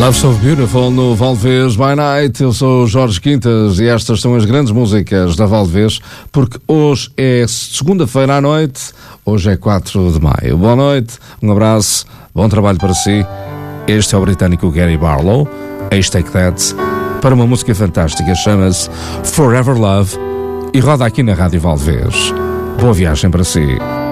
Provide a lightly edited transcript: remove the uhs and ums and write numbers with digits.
Love So Beautiful no Valdevez by Night. Eu sou o Jorge Quintas e estas são as grandes músicas da Valdevez, porque hoje é segunda-feira à noite, hoje é 4 de maio. Boa noite, um abraço, bom trabalho para si. Este é o britânico Gary Barlow, Take That, para uma música fantástica, chama-se Forever Love e roda aqui na Rádio Valdevez. Boa viagem para si.